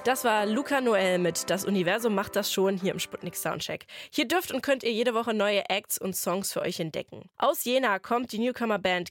Das war Luca Noel mit Das Universum macht das schon hier im Sputnik Soundcheck. Hier dürft und könnt ihr jede Woche neue Acts und Songs für euch entdecken. Aus Jena kommt die Newcomer-Band